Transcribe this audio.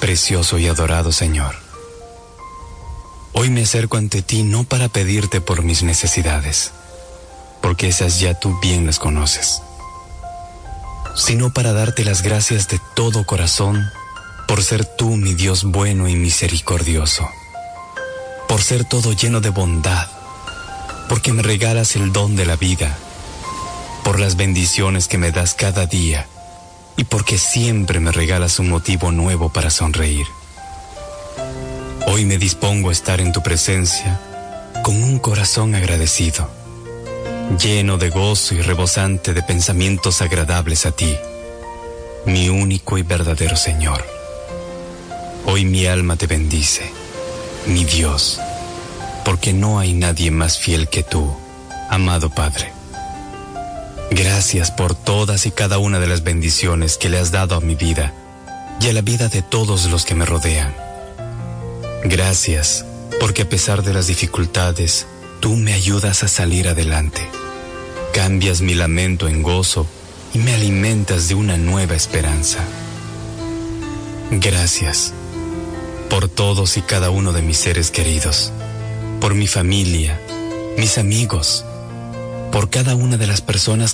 Precioso y adorado Señor, hoy me acerco ante ti no para pedirte por mis necesidades, porque esas ya tú bien las conoces, sino para darte las gracias de todo corazón por ser tú mi Dios bueno y misericordioso, por ser todo lleno de bondad, porque me regalas el don de la vida, por las bendiciones que me das cada día y porque siempre me regalas un motivo nuevo para sonreír. Hoy me dispongo a estar en tu presencia con un corazón agradecido, lleno de gozo y rebosante de pensamientos agradables a ti, mi único y verdadero Señor. Hoy mi alma te bendice, mi Dios, porque no hay nadie más fiel que tú, amado Padre. Gracias por todas y cada una de las bendiciones que le has dado a mi vida y a la vida de todos los que me rodean. Gracias porque a pesar de las dificultades, tú me ayudas a salir adelante. Cambias mi lamento en gozo y me alimentas de una nueva esperanza. Gracias por todos y cada uno de mis seres queridos, por mi familia, mis amigos, por cada una de las personas